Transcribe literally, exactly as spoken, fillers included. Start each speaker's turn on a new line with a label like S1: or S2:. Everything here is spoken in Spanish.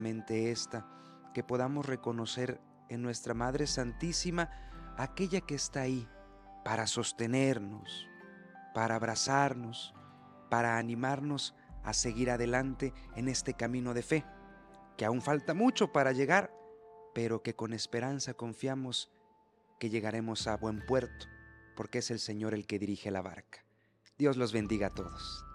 S1: mente esta, que podamos reconocer en nuestra Madre Santísima aquella que está ahí para sostenernos, para abrazarnos, para animarnos a seguir adelante en este camino de fe, que aún falta mucho para llegar, pero que con esperanza confiamos que llegaremos a buen puerto, porque es el Señor el que dirige la barca. Dios los bendiga a todos.